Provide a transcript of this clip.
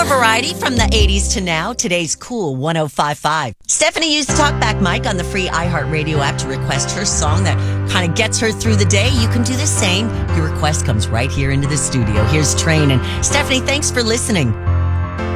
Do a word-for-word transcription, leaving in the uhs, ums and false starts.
More variety from the eighties to now. Today's Cool one oh five point five. Stephanie used the talkback mic on the free iHeartRadio app to request her song that kind of gets her through the day. You can do the same. Your request comes right here into the studio. Here's Train. And Stephanie, thanks for listening.